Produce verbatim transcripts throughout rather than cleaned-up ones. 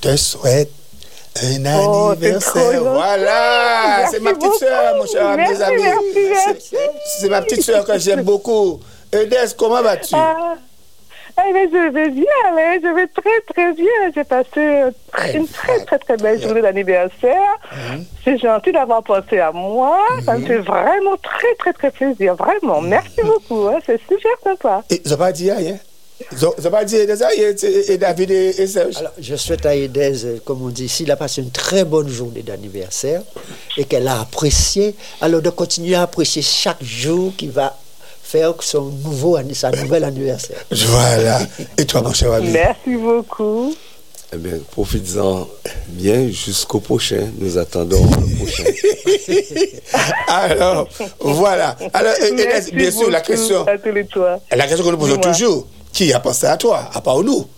te souhaite un Oh, c'est anniversaire. trop Voilà, gentil. c'est ma Merci petite sœur, mon cher beaucoup. mes Merci, amis. merci, merci. C'est- C'est ma petite sœur que j'aime beaucoup. Edès, comment vas-tu? Ah, eh bien, je vais bien, hein, je vais très très bien. J'ai passé une très très très belle journée d'anniversaire. Mhm. C'est gentil d'avoir pensé à moi. Ça me fait vraiment très très très plaisir, vraiment. Merci beaucoup, hein, c'est super sympa. Et ils n'ont pas dit rien. Ils n'ont pas dit Edès, et, et David et, et Serge. Alors, je souhaite à Edez, euh, comme on dit ici, il a passé une très bonne journée d'anniversaire et qu'elle a apprécié. Alors, de continuer à apprécier chaque jour qui va faire son nouveau, anni- sa nouvelle anniversaire. Voilà. Et toi, mon cher ami? Merci beaucoup. Eh bien, profites-en bien jusqu'au prochain. Nous attendons le prochain. Alors, voilà. Alors, Edès, Merci bien sûr, la beaucoup question, à tous les trois. la question que nous posons Dis-moi. toujours, qui a pensé à toi, à part nous?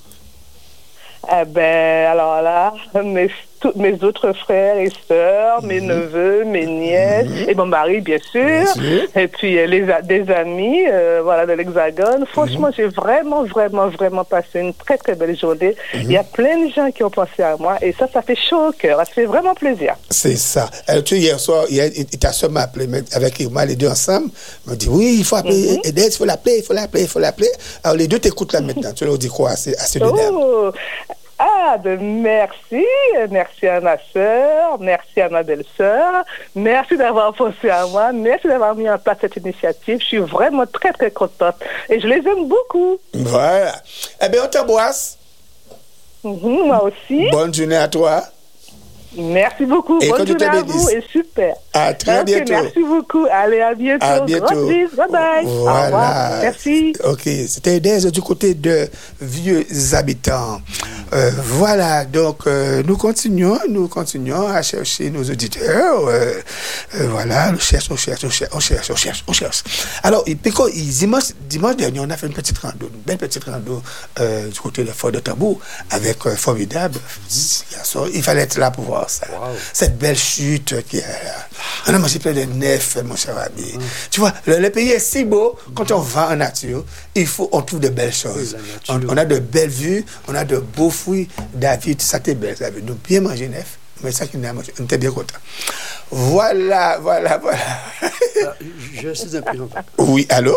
Eh ben, alors là, mes, tous mes autres frères et sœurs, mes neveux, mes nièces, et mon mari, bien sûr, Bien sûr. et puis euh, les, a- des amis, euh, voilà, de l'Hexagone. Franchement, j'ai vraiment, vraiment, vraiment passé une très, très belle journée. Il y a plein de gens qui ont pensé à moi, et ça, ça fait chaud au cœur. Ça fait vraiment plaisir. C'est ça. Alors, tu sais, hier soir, hier, il- ta soeur m'a appelé mais avec moi, les deux ensemble. Elle m'a dit, oui, il faut appeler Edès, il faut l'appeler, il faut l'appeler, il faut l'appeler. Alors, les deux t'écoutent là maintenant. Tu leur dis quoi à ces, à ces deux dames? Oh! Ah, ben merci, merci à ma sœur, merci à ma belle-sœur, merci d'avoir pensé à moi, merci d'avoir mis en place cette initiative. Je suis vraiment très, très contente et je les aime beaucoup. Voilà. Eh bien, on t'embrasse. Mhm, moi aussi. Bonne journée à toi. Merci beaucoup. Et que Bonne Dieu te journée à bénisse. vous et super. À très Ok, bientôt. merci beaucoup. Allez, à bientôt. À bientôt. Gros bisous. Bye bye. Au Voilà. revoir. Merci. Ok, c'était Edès du côté de vieux habitants. Euh, voilà, donc euh, nous continuons, nous continuons à chercher nos auditeurs. Euh, euh, voilà, on cherche, on cherche, on cherche, on cherche, on cherche, on cherche. Alors, et puis, quand- dimanche, dimanche dernier, on a fait une petite rando, une belle petite rando euh, du côté de Fort de Tambour avec euh, formidable dix garçons. Il fallait être là pour voir ça. Cette belle chute qui est là. On a mangé plein de nefs, mon cher ami. Tu vois, le, le pays est si beau, quand on va en nature, il faut, on trouve de belles choses. On, on a de belles vues, on a de beaux fruits. David, ça t'est belle, David. Nous bien manger nef, mais ça qu'il n'a mangé, on était bien content. Voilà, voilà, voilà. Alors, je suis un peu en vacances. Oui, allô?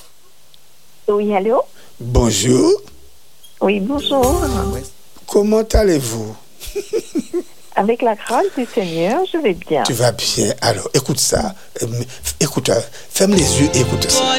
Oui, allô? Bonjour. Oui, bonjour. Comment allez-vous? Avec la grâce du Seigneur, je vais bien. Tu vas bien. Alors, écoute ça. Euh, Écoute, euh, ferme les yeux et écoute ça.